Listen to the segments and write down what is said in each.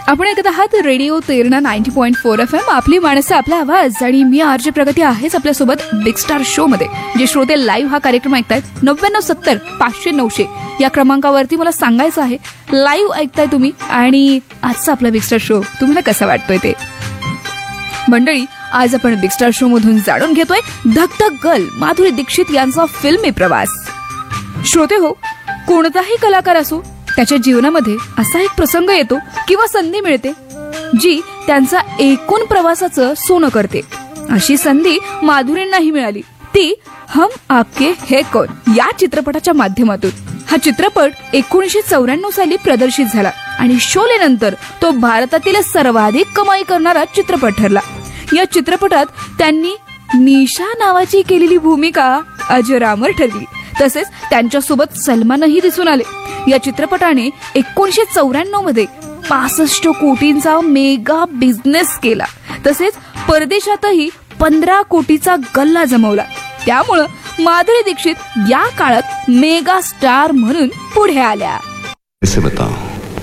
आपण ऐकत आहात रेडिओ तेरणा 90.4 FM, आपली माणसं आपला आवाज. आणि मी आरजे प्रगती आहेच आपल्यासोबत बिग स्टार शो मध्ये. जे श्रोते लाईव्ह हा कार्यक्रम ऐकतायत 9970 500 900 या क्रमांकावरती मला सांगायचं आहे, लाईव्ह ऐकताय तुम्ही आणि आजचा आपला बिग स्टार शो तुम्हाला कसा वाटतोय ते. मंडळी, आज आपण बिग स्टार शो मधून जाणून घेतोय धकधक गर्ल माधुरी दीक्षित यांचा फिल्मी प्रवास. श्रोते हो, कोणताही कलाकार असो, त्याच्या जीवनामध्ये असा एक प्रसंग येतो किंवा संधी मिळते जी त्यांचा एकूण प्रवासाचं सोनं करते. अशी संधी माधुरींनाही मिळाली, ती हम आपके है कौन या चित्रपटाच्या माध्यमातून. हा चित्रपट 1994 साली प्रदर्शित झाला आणि शोलेनंतर तो भारतातील सर्वाधिक कमाई करणारा चित्रपट ठरला. या चित्रपटात त्यांनी निशा नावाची केलेली भूमिका अजरामर ठरली. तसेच त्यांच्यासोबत सलमानही दिसून आले. या चित्रपटाने 1994 मध्ये 65 कोटींचा मेगा बिझनेस केला. तसेच परदेशातही 15 कोटीचा गल्ला जमवला. त्यामुळं माधुरी दीक्षित या काळात मेगा स्टार म्हणून पुढे आल्या. कैसे बताऊं,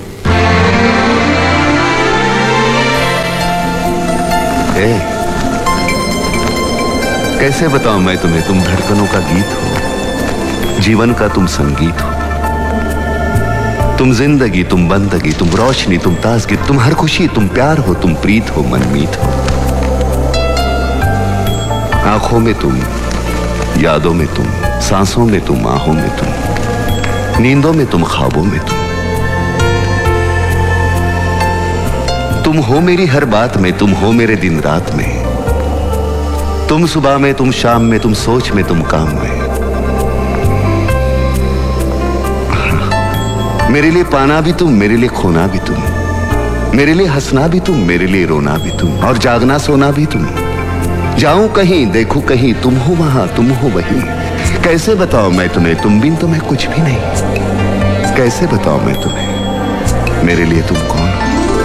कैसे बताऊं मैं तुम्हें, तुम धड़कनों का गीत हो, जीवन का तुम संगीत हो, तुम जिंदगी, तुम बंदगी, तुम रोशनी, तुम ताजगी, तुम हर खुशी, तुम प्यार हो, तुम प्रीत हो, मनमीत हो. आंखों में तुम, यादों में तुम, सांसों में तुम, आहों में तुम, नींदों में तुम, ख्वाबों में तुम हो मेरी हर बात में, तुम हो मेरे दिन रात में, तुम सुबह में, तुम शाम में, तुम सोच में, तुम काम में. मेरे लिए पाना भी तुम, मेरे लिए खोना भी तुम, मेरे लिए हंसना भी तुम, मेरे लिए रोना भी तुम, और जागना सोना भी तुम. जाऊं कहीं, देखूं कहीं, तुम हो वहां, तुम हो वहीं. कैसे बताऊं मैं तुम्हें, तुम बिन तो मैं कुछ भी नहीं. कैसे बताऊं मैं तुम्हें, मेरे लिए तुम कौन हो.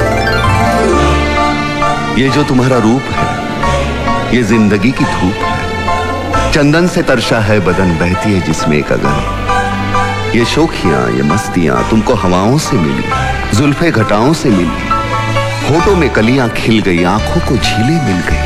ये जो तुम्हारा रूप है, ये जिंदगी की धूप है. चंदन से तरशा है बदन, बहती है जिसमें एक अगन. ये शोखियां, ये मस्तियां तुमको हवाओं से मिली, जुल्फे घटाओं से मिली, होठों में कलियां खिल गई, आंखों को झीलें मिल गई.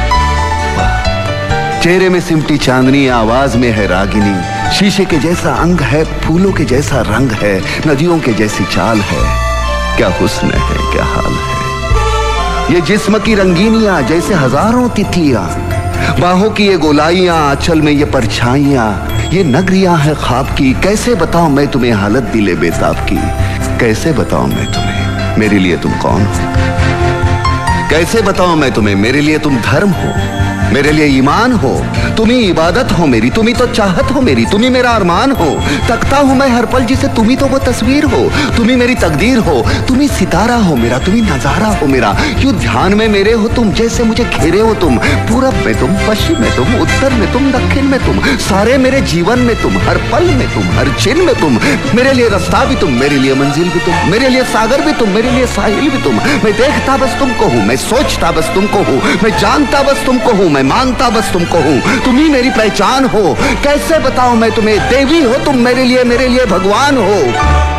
चेहरे में सिमटी चांदनी, आवाज में है रागिनी, शीशे के जैसा अंग है, फूलों के जैसा रंग है, नदियों के जैसी चाल है. क्या हुस्न है, क्या हाल है. ये जिस्म की रंगीनियां जैसे हजारों तितलियां, बाहों की ये गोलाइयां, आंचल में ये परछाइयां, ये नगरियां है ख्वाब की. कैसे बताऊं मैं तुम्हें हालत दिले बेताब की. कैसे बताऊं मैं तुम्हें, मेरे लिए तुम कौन हो. कैसे बताऊं मैं तुम्हें, मेरे लिए तुम धर्म हो, मेरे लिए ईमान हो, तुम ही इबादत हो मेरी, तुम ही तो चाहत हो मेरी, तुम ही मेरा अरमान हो. तकता हूं मैं हर पल जिसे, तुम ही तो वो तस्वीर हो, तुम ही मेरी तकदीर हो, तुम ही सितारा हो मेरा, तुम ही नजारा हो मेरा. यूं ध्यान में मेरे हो तुम, जैसे मुझे घेरे हो तुम. पूरब में तुम, पश्चिम में तुम, उत्तर में तुम, दक्षिण में तुम, सारे मेरे जीवन में तुम, हर पल में तुम, हर छिन में तुम. मेरे लिए रास्ता भी तुम, मेरे लिए मंजिल भी तुम, मेरे लिए सागर भी तुम, मेरे लिए साहिल भी तुम. मैं देखता बस तुमको हूँ, मैं सोचता बस तुमको हूँ, मैं जानता बस तुमको हूँ, मैं मानता बस तुमको हूँ. तुम ही मेरी पहचान हो. कैसे बताऊं मैं तुम्हें, देवी हो तुम मेरे लिए भगवान हो.